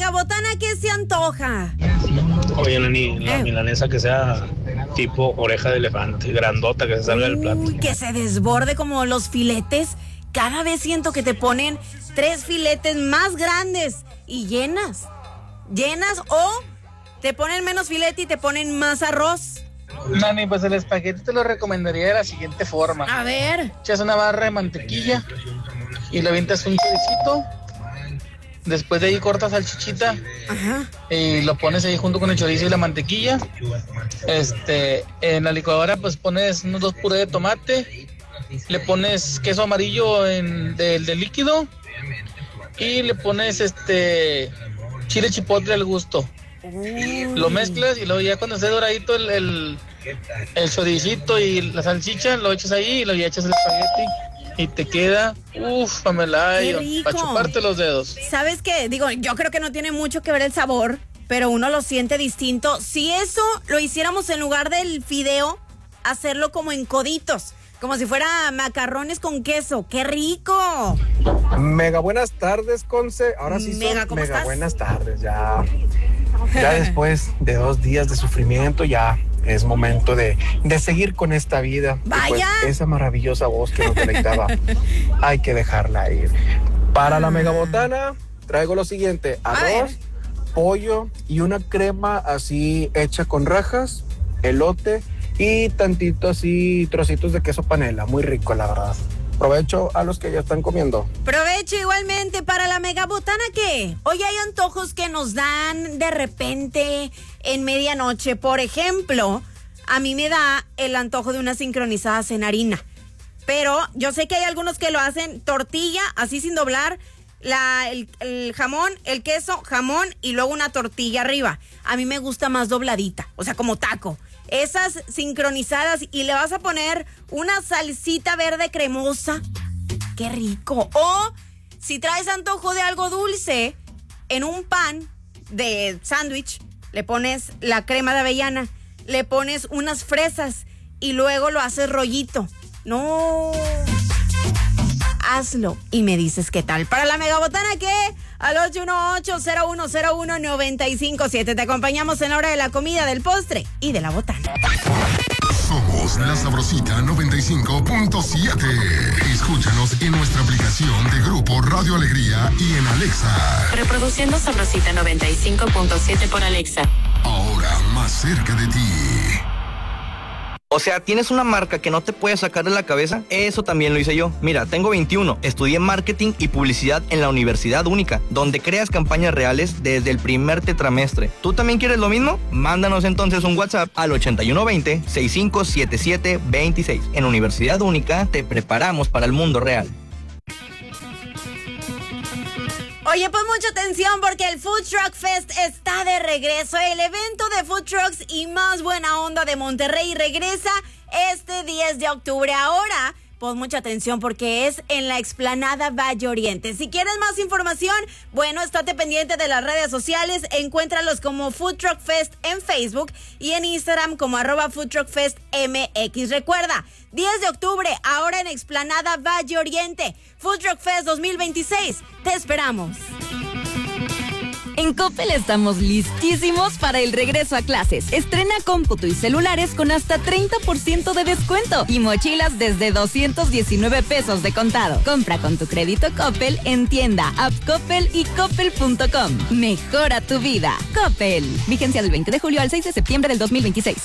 megabotana, ¿qué se antoja? Oye, Nani, la milanesa que sea tipo oreja de elefante, grandota, que se salga del plato. Uy, que se desborde como los filetes. Cada vez siento que te ponen 3 filetes más grandes y llenas o te ponen menos filete y te ponen más arroz. Nani, pues el espagueti te lo recomendaría de la siguiente forma. A ver. Echas una barra de mantequilla y le avientas un choricito. Después de ahí cortas salchichita. Ajá. Y lo pones ahí junto con el chorizo y la mantequilla. En la licuadora pues pones unos 2 puré de tomate. Le pones queso amarillo de líquido. Y le pones chile chipotle al gusto. Lo mezclas y luego ya cuando esté doradito el choricito y la salchicha, lo echas ahí y luego ya echas el espagueti y te queda, Pamelayo, para chuparte los dedos. ¿Sabes qué? Digo, yo creo que no tiene mucho que ver el sabor, pero uno lo siente distinto. Si eso lo hiciéramos en lugar del fideo, hacerlo como en coditos, como si fuera macarrones con queso. ¡Qué rico! Mega buenas tardes, Conce. Ahora sí Mega, ¿cómo estás? buenas tardes. Ya después de 2 días de sufrimiento, ya es momento de seguir con esta vida. ¡Vaya! Y pues, esa maravillosa voz que nos deleitaba, hay que dejarla ir. Para la megabotana, traigo lo siguiente: arroz, pollo y una crema así hecha con rajas, elote y tantito así trocitos de queso panela. Muy rico, la verdad. Provecho a los que ya están comiendo. Provecho igualmente para la megabotana. ¿Qué? Hoy hay antojos que nos dan de repente en medianoche. Por ejemplo, a mí me da el antojo de unas sincronizadas en harina. Pero yo sé que hay algunos que lo hacen tortilla, así sin doblar, el jamón, el queso, jamón y luego una tortilla arriba. A mí me gusta más dobladita, o sea, como taco. Esas sincronizadas y le vas a poner una salsita verde cremosa. ¡Qué rico! O si traes antojo de algo dulce, en un pan de sándwich le pones la crema de avellana, le pones unas fresas y luego lo haces rollito. ¡No! Hazlo y me dices qué tal. Para la megabotana, ¿qué? Al 818-0101-957. Te acompañamos en la hora de la comida, del postre y de la botana. Somos La Sabrosita 95.7. Escúchanos en nuestra aplicación de Grupo Radio Alegría y en Alexa. Reproduciendo Sabrosita 95.7 por Alexa. Ahora más cerca de ti. O sea, ¿tienes una marca que no te puedes sacar de la cabeza? Eso también lo hice yo. Mira, tengo 21, estudié marketing y publicidad en la Universidad Única, donde creas campañas reales desde el primer tetramestre. ¿Tú también quieres lo mismo? Mándanos entonces un WhatsApp al 8120-657726. En Universidad Única te preparamos para el mundo real. Oye, pues mucha atención porque el Food Truck Fest está de regreso. El evento de Food Trucks y más buena onda de Monterrey regresa este 10 de octubre. Ahora, pues mucha atención porque es en la explanada Valle Oriente. Si quieres más información, bueno, estate pendiente de las redes sociales. Encuéntralos como Food Truck Fest en Facebook y en Instagram como @FoodTruckFestMX. Recuerda, 10 de octubre, ahora en explanada Valle Oriente. Food Truck Fest 2026. Te esperamos. En Coppel estamos listísimos para el regreso a clases. Estrena cómputo y celulares con hasta 30% de descuento y mochilas desde 219 pesos de contado. Compra con tu crédito Coppel en tienda, app Coppel y coppel.com. Mejora tu vida. Coppel. Vigencia del 20 de julio al 6 de septiembre del 2026.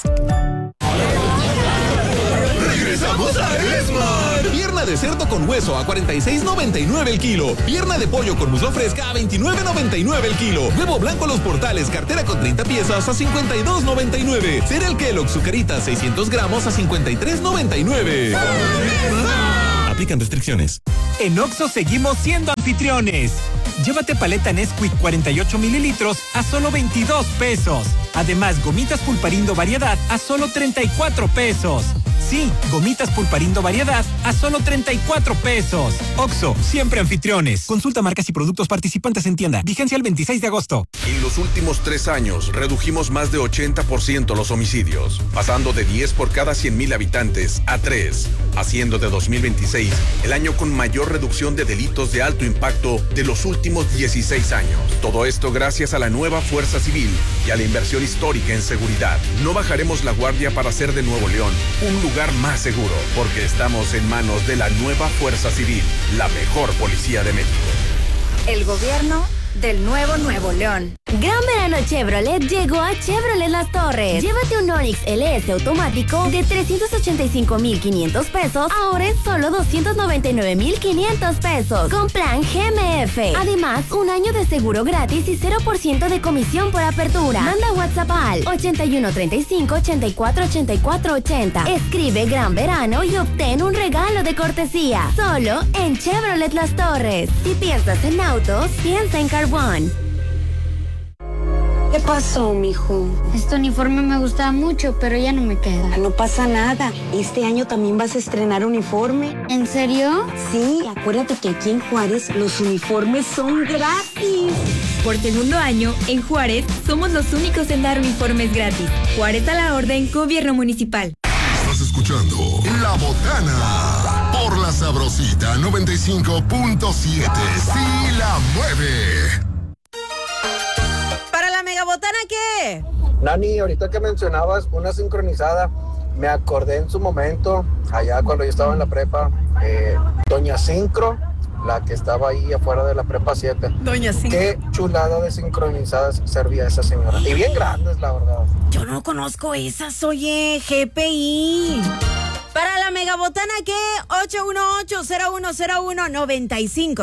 ¡Regresamos a Esmar! Pierna de cerdo con hueso a $46.99 el kilo. Pierna de pollo con muslo fresca a $29.99 el kilo. Huevo blanco Los Portales, cartera con 30 piezas a $52.99. Cereal Kellogg's Zucaritas 600 gramos a $53.99. Aplican restricciones. En Oxxo seguimos siendo anfitriones. Llévate paleta Nesquik 48 mililitros a solo 22 pesos. Además, gomitas Pulparindo Variedad a solo 34 pesos. Sí, gomitas Pulparindo Variedad a solo 34 pesos. Oxxo, siempre anfitriones. Consulta marcas y productos participantes en tienda. Vigencia el 26 de agosto. En los los últimos 3 años redujimos más de 80% los homicidios, pasando de 10 por cada 100,000 habitantes a 3, haciendo de 2026 el año con mayor reducción de delitos de alto impacto de los últimos 16 años. Todo esto gracias a la nueva Fuerza Civil y a la inversión histórica en seguridad. No bajaremos la guardia para hacer de Nuevo León un lugar más seguro, porque estamos en manos de la nueva Fuerza Civil, la mejor policía de México. El gobierno del nuevo Nuevo León. Gran verano Chevrolet llegó a Chevrolet Las Torres. Llévate un Onix LS automático de 385,500 pesos, ahora es solo 299,500 pesos, con plan GMF. Además, un año de seguro gratis y 0% de comisión por apertura. Manda WhatsApp al 8135-848480. Escribe Gran Verano y obtén un regalo de cortesía. Solo en Chevrolet Las Torres. Si piensas en autos, piensa en Carbón. ¿Qué pasó, mijo? Este uniforme me gustaba mucho, pero ya no me queda. No pasa nada. Este año también vas a estrenar uniforme. ¿En serio? Sí, acuérdate que aquí en Juárez los uniformes son gratis. Por segundo año, en Juárez, somos los únicos en dar uniformes gratis. Juárez a la orden, Gobierno Municipal. Estás escuchando La Botana por la Sabrosita 95.7. Sí la mueve. ¿Para la megabotana qué? Nani, ahorita que mencionabas una sincronizada, me acordé en su momento, allá cuando yo estaba en la prepa, Doña Sincro, la que estaba ahí afuera de la prepa 7. Doña Sincro. Qué chulada de sincronizadas servía esa señora. Y bien grandes, la verdad. Yo no conozco esas, oye, GPI. Para la megabotana, ¿qué? 818-0101-95.